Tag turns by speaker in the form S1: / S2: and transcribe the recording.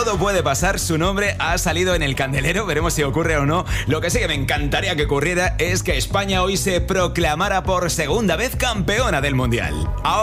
S1: todo puede pasar. Su nombre ha salido en el candelero, veremos si ocurre o no. Lo que sí que me encantaría que ocurriera es que España hoy se proclamara por segunda vez campeona del Mundial.